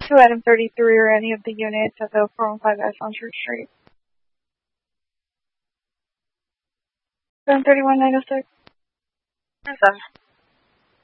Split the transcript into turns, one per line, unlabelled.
to item 33 or any of the units at the 415S on Church Street. 731-906.
Yes, sir.